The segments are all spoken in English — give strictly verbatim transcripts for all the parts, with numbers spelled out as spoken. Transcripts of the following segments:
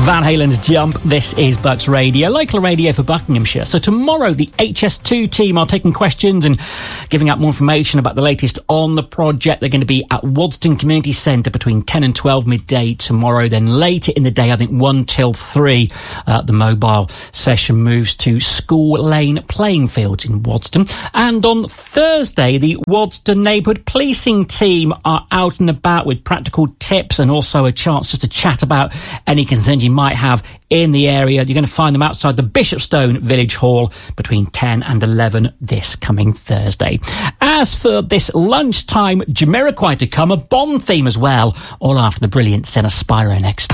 Van Halen's Jump. This is Bucks Radio, local radio for Buckinghamshire. So tomorrow, the H S two team are taking questions and giving out more information about the latest on the project. They're going to be at Wadston Community Centre between ten and twelve midday tomorrow. Then later in the day, I think one till three, uh, the mobile session moves to School Lane playing fields in Wadston. And on Thursday, the Wadston Neighbourhood Policing team are out and about with practical tips and also a chance just to chat about any concerns you might have in the area. You're going to find them outside the Bishopstone Village Hall between ten and eleven this coming Thursday. As for this lunchtime Jamiroquai to come, a Bond theme as well, all after the brilliant Senna Spyro next.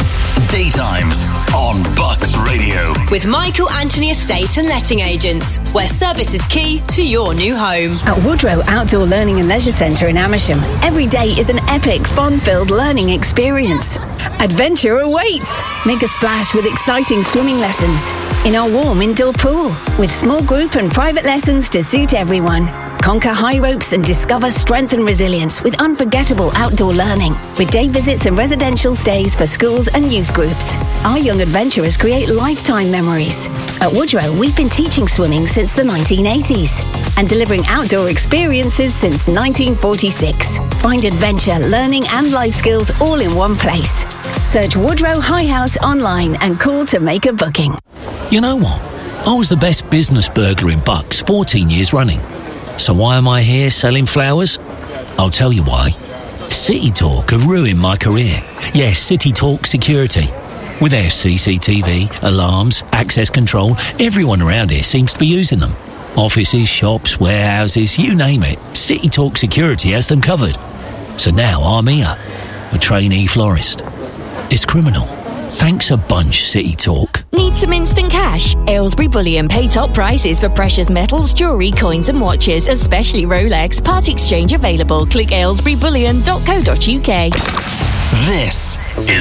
Daytimes on Bucks Radio. With Michael Anthony Estate and Letting Agents, where service is key to your new home. At Woodrow Outdoor Learning and Leisure Centre in Amersham, every day is an epic, fun-filled learning experience. Adventure awaits! Make a splash with exciting swimming lessons in our warm indoor pool, with small group and private lessons to suit everyone. Conquer high ropes and discover strength and resilience with unforgettable outdoor learning, with day visits and residential stays for schools and youth groups. Our young adventurers create lifetime memories. At Woodrow, we've been teaching swimming since the nineteen eighties and delivering outdoor experiences since nineteen forty-six. Find adventure, learning and life skills all in one place. Search Woodrow High House online and call to make a booking. You know what? I was the best business burglar in Bucks fourteen years running. So why am I here selling flowers? I'll tell you why. City Talk have ruined my career. Yes, City Talk Security. With their C C T V, alarms, access control, everyone around here seems to be using them. Offices, shops, warehouses, you name it. City Talk Security has them covered. So now I'm here, a trainee florist. It's criminal. Thanks a bunch, City Talk. Need some instant cash? Aylesbury Bullion pay top prices for precious metals, jewellery, coins and watches, especially Rolex. Part exchange available. Click aylesbury bullion dot co dot uk. This is